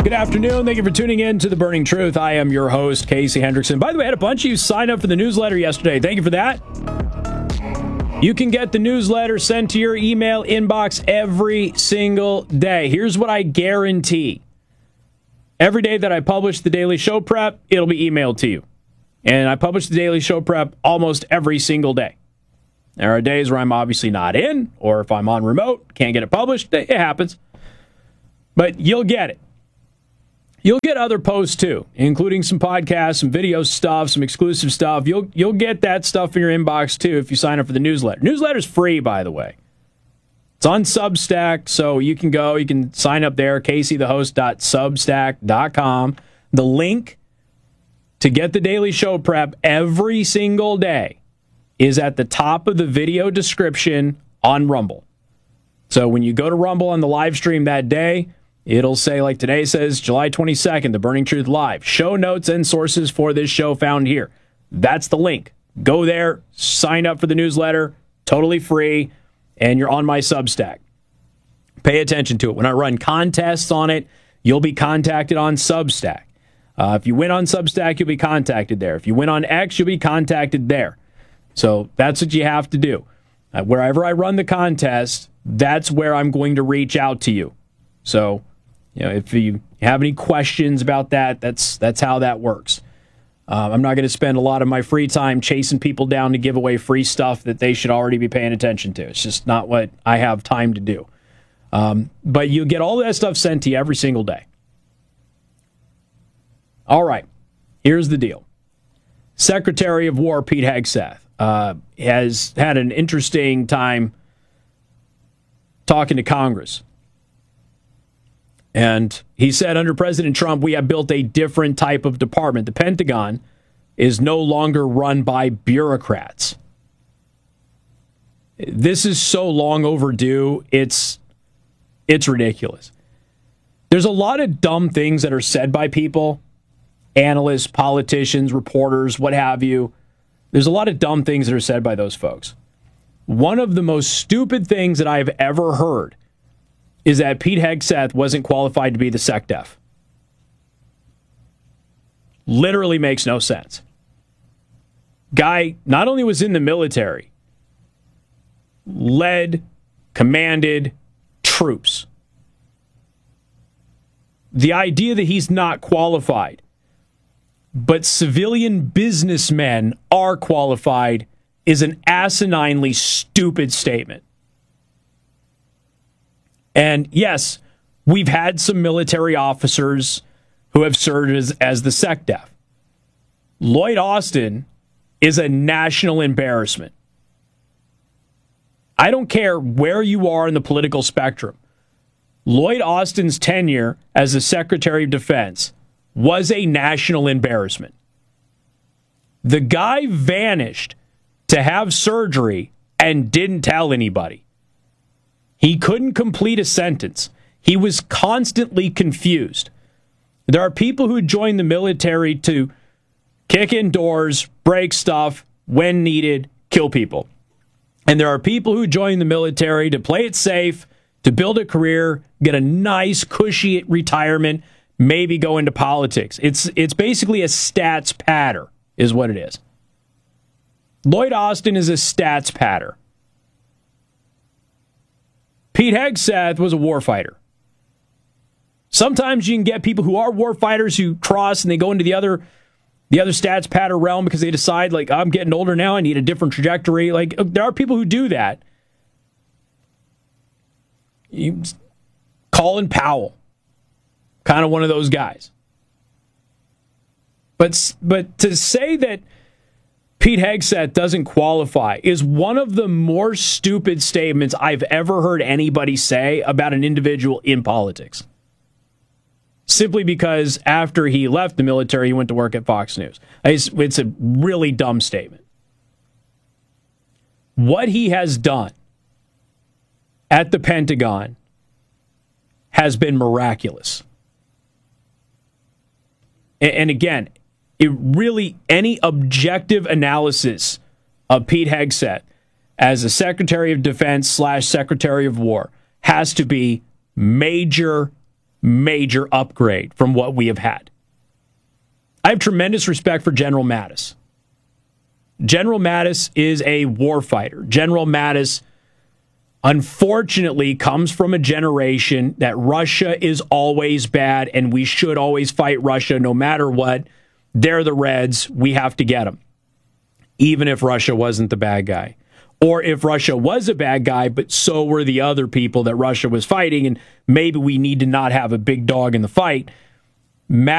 Good afternoon. Thank you for tuning in to The Burning Truth. I am your host, Casey Hendrickson. By the way, I had a bunch of you sign up for the newsletter yesterday. Thank you for that. You can get the newsletter sent to your email inbox every single day. Here's what I guarantee. Every day that I publish the Daily Show Prep, it'll be emailed to you. And I publish the Daily Show Prep almost every single day. There are days where I'm obviously not in, or if I'm on remote, can't get it published. It happens. But you'll get it. You'll get other posts too, including some podcasts, some video stuff, some exclusive stuff. You'll get that stuff in your inbox too if you sign up for the newsletter. Newsletter's free, by the way. It's on Substack, so you can sign up there, caseythehost.substack.com. The link to get the Daily Show Prep every single day is at the top of the video description on Rumble. So when you go to Rumble on the live stream that day, it'll say, like today says, July 22nd, The Burning Truth Live. Show notes and sources for this show found here. That's the link. Go there, sign up for the newsletter, totally free, and you're on my Substack. Pay attention to it. When I run contests on it, you'll be contacted on Substack. If you win on Substack, you'll be contacted there. If you win on X, you'll be contacted there. So that's what you have to do. Wherever I run the contest, that's where I'm going to reach out to you. So, if you have any questions about that, that's how that works. I'm not going to spend a lot of my free time chasing people down to give away free stuff that they should already be paying attention to. It's just not what I have time to do. But you get all that stuff sent to you every single day. All right, here's the deal. Secretary of War Pete Hegseth has had an interesting time talking to Congress. And he said, under President Trump, we have built a different type of department. The Pentagon is no longer run by bureaucrats. This is so long overdue, it's ridiculous. There's a lot of dumb things that are said by people, analysts, politicians, reporters, what have you. There's a lot of dumb things that are said by those folks. One of the most stupid things that I've ever heard is that Pete Hegseth wasn't qualified to be the SecDef. Literally makes no sense. Guy not only was in the military, led, commanded troops. The idea that he's not qualified, but civilian businessmen are qualified, is an asininely stupid statement. And yes, we've had some military officers who have served as the SecDef. Lloyd Austin is a national embarrassment. I don't care where you are in the political spectrum. Lloyd Austin's tenure as the Secretary of Defense was a national embarrassment. The guy vanished to have surgery and didn't tell anybody. He couldn't complete a sentence. He was constantly confused. There are people who join the military to kick in doors, break stuff, when needed, kill people. And there are people who join the military to play it safe, to build a career, get a nice, cushy retirement, maybe go into politics. It's basically a stats patter, is what it is. Lloyd Austin is a stats patter. Pete Hegseth was a warfighter. Sometimes you can get people who are warfighters who cross and they go into the other stats patter realm because they decide, like, I'm getting older now, I need a different trajectory. Like, there are people who do that. Colin Powell, kind of one of those guys. But to say that Pete Hegseth doesn't qualify is one of the more stupid statements I've ever heard anybody say about an individual in politics. Simply because after he left the military, he went to work at Fox News. It's a really dumb statement. What he has done at the Pentagon has been miraculous. And again, any objective analysis of Pete Hegseth as a Secretary of Defense / Secretary of War has to be major major upgrade from what we have had. I have tremendous respect for General Mattis. General Mattis is a warfighter. General Mattis, unfortunately, comes from a generation that Russia is always bad and we should always fight Russia no matter what. They're the Reds. We have to get them. Even if Russia wasn't the bad guy. Or if Russia was a bad guy, but so were the other people that Russia was fighting, and maybe we need to not have a big dog in the fight.